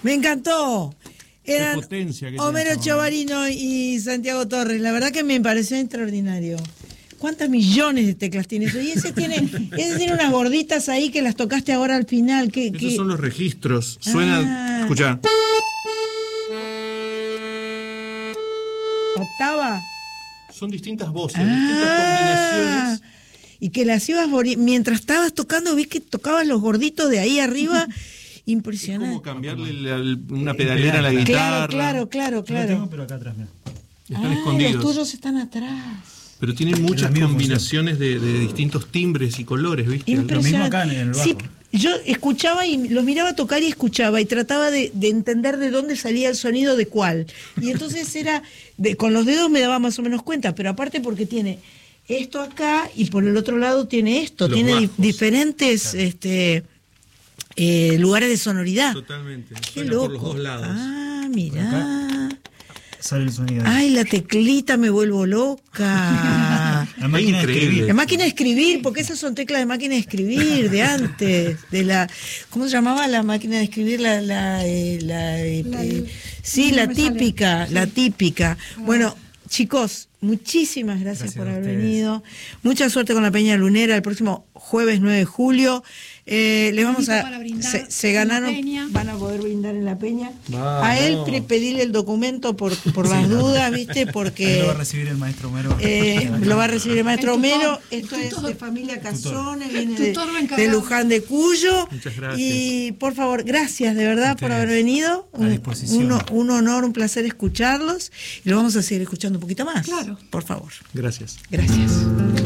Me encantó. Eran potencia que Homero tiene, Chobarino y Santiago Torres. La verdad que me pareció extraordinario. ¿Cuántas millones de teclas tiene eso? Y ese tiene unas gorditas ahí que las tocaste ahora al final. Esos son los registros. Suena, escuchá. ¿Octava? Son distintas voces, distintas combinaciones. Y que las ibas mientras estabas tocando, vi que tocabas los gorditos de ahí arriba. Impresionante. Es como cambiarle una pedalera a la guitarra. Claro. Yo lo tengo, pero acá atrás, mira. Están escondidos. Los tuyos están atrás. Pero tienen muchas combinaciones de distintos timbres y colores, ¿viste? Lo mismo acá en el bajo. Sí, yo escuchaba y los miraba tocar y escuchaba y trataba de entender de dónde salía el sonido de cuál. Y entonces con los dedos me daba más o menos cuenta, pero aparte porque tiene esto acá y por el otro lado tiene esto, tiene diferentes lugares de sonoridad. Totalmente. Qué Suena loco. por los dos lados. Mirá. Sale el sonido. Ay, la teclita, me vuelvo loca. La máquina de escribir. La máquina de escribir, porque esas son teclas de máquina de escribir de antes, ¿cómo se llamaba la máquina de escribir? Sí, la típica. Bueno, chicos, muchísimas gracias por haber venido. Mucha suerte con la Peña Lunera el próximo jueves 9 de julio. Les vamos a se ganaron, van a poder brindar en la Peña. A él pedirle el documento por las dudas, ¿viste? Porque lo va a recibir el maestro Homero. Lo va a recibir el maestro Homero. Esto es de familia Casone, viene de Luján de Cuyo. Muchas gracias. Y por favor, gracias de verdad por haber venido. A disposición. Un honor, un placer escucharlos. Y lo vamos a seguir escuchando un poquito más. Claro. Por favor. Gracias. Gracias.